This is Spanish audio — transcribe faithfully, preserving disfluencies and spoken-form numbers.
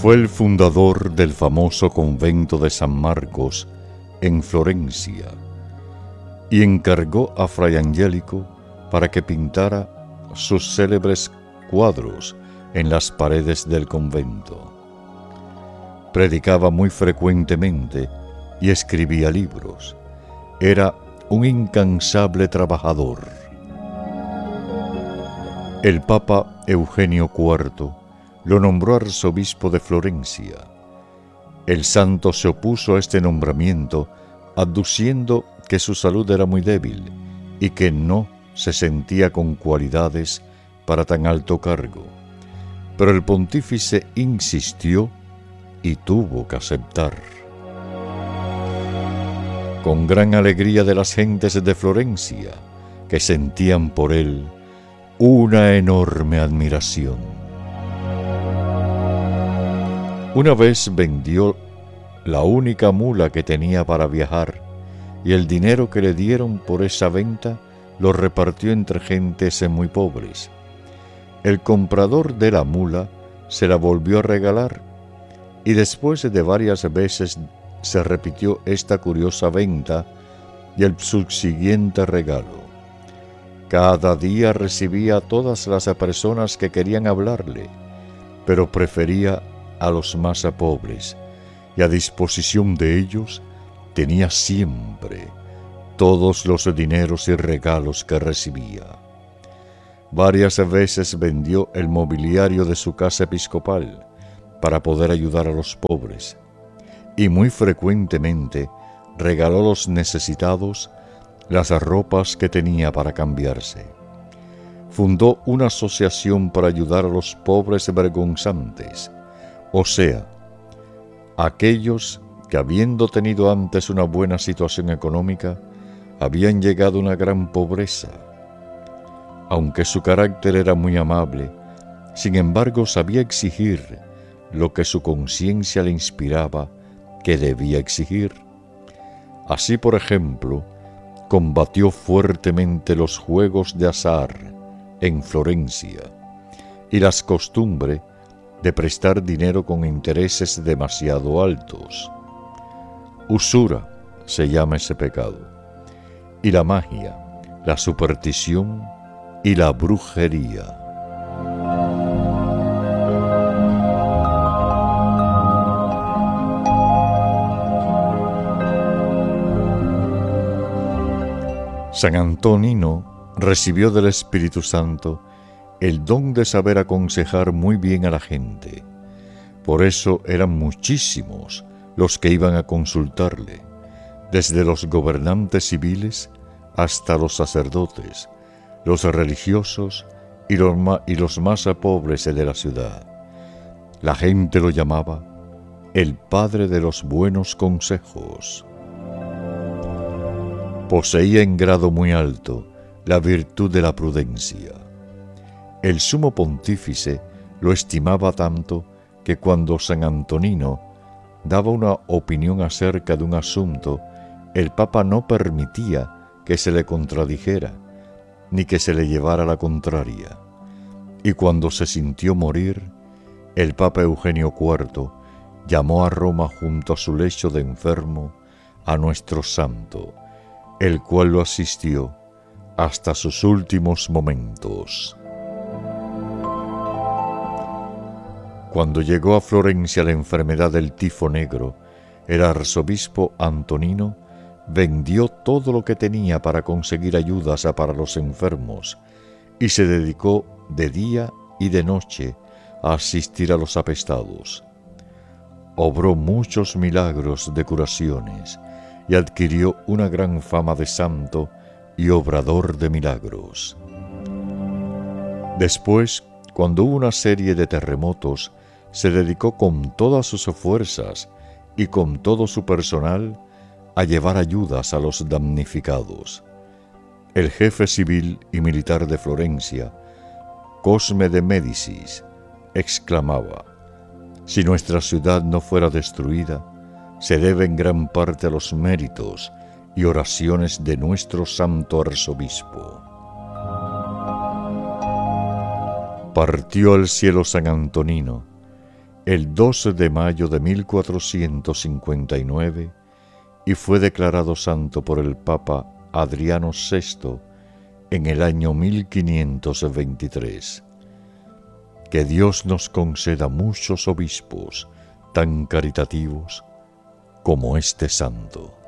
Fue el fundador del famoso convento de San Marcos en Florencia y encargó a Fray Angelico para que pintara sus célebres cuadros en las paredes del convento. Predicaba muy frecuentemente y escribía libros. Era un incansable trabajador. El Papa Eugenio cuarto lo nombró arzobispo de Florencia. El santo se opuso a este nombramiento, aduciendo que su salud era muy débil y que no se sentía con cualidades para tan alto cargo. Pero el pontífice insistió y tuvo que aceptar. Con gran alegría de las gentes de Florencia, que sentían por él una enorme admiración. Una vez vendió la única mula que tenía para viajar, y el dinero que le dieron por esa venta lo repartió entre gentes muy pobres. El comprador de la mula se la volvió a regalar, y después de varias veces se repitió esta curiosa venta y el subsiguiente regalo. Cada día recibía a todas las personas que querían hablarle, pero prefería a los más pobres, y a disposición de ellos tenía siempre todos los dineros y regalos que recibía. Varias veces vendió el mobiliario de su casa episcopal para poder ayudar a los pobres, y muy frecuentemente regaló a los necesitados las ropas que tenía para cambiarse. Fundó una asociación para ayudar a los pobres vergonzantes, o sea, aquellos que, habiendo tenido antes una buena situación económica, habían llegado a una gran pobreza. Aunque su carácter era muy amable, sin embargo sabía exigir lo que su conciencia le inspiraba que debía exigir. Así, por ejemplo, combatió fuertemente los juegos de azar en Florencia y las costumbres de prestar dinero con intereses demasiado altos. Usura se llama ese pecado, y la magia, la superstición y la brujería. San Antonino recibió del Espíritu Santo el don de saber aconsejar muy bien a la gente. Por eso eran muchísimos los que iban a consultarle, desde los gobernantes civiles hasta los sacerdotes, los religiosos y los, ma- y los más pobres de la ciudad. La gente lo llamaba el padre de los buenos consejos. Poseía en grado muy alto la virtud de la prudencia. El sumo pontífice lo estimaba tanto que cuando San Antonino daba una opinión acerca de un asunto, el Papa no permitía que se le contradijera, ni que se le llevara la contraria. Y cuando se sintió morir, el Papa Eugenio cuarto llamó a Roma junto a su lecho de enfermo a nuestro santo, el cual lo asistió hasta sus últimos momentos. Cuando llegó a Florencia la enfermedad del tifo negro, el arzobispo Antonino vendió todo lo que tenía para conseguir ayudas para los enfermos y se dedicó de día y de noche a asistir a los apestados. Obró muchos milagros de curaciones y adquirió una gran fama de santo y obrador de milagros. Después, cuando hubo una serie de terremotos, se dedicó con todas sus fuerzas y con todo su personal a llevar ayudas a los damnificados. El jefe civil y militar de Florencia, Cosme de Médicis, exclamaba: si nuestra ciudad no fuera destruida, se debe en gran parte a los méritos y oraciones de nuestro santo arzobispo. Partió al cielo San Antonino, el doce de mayo de mil cuatrocientos cincuenta y nueve y fue declarado santo por el Papa Adriano sexto en el año mil quinientos veintitrés. Que Dios nos conceda muchos obispos tan caritativos como este santo.